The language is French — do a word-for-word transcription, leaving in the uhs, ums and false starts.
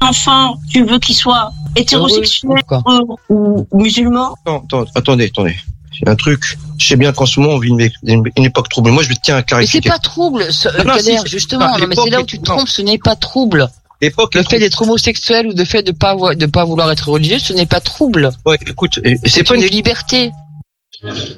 enfant, tu veux qu'il soit hétérosexuel oui, ou, ou musulman? Non, attends, attendez, attendez. C'est un truc. Je sais bien qu'en ce moment, on vit une, une, une époque trouble. Moi, je tiens à clarifier. Mais c'est pas trouble, ce, non, non, Kader, si, justement. Non, mais c'est là où tu te trompes, ce n'est pas trouble. L'époque le fait d'être homosexuel ou le fait de pas de pas vouloir être religieux, ce n'est pas trouble. Ouais, écoute, c'est, c'est pas une une liberté.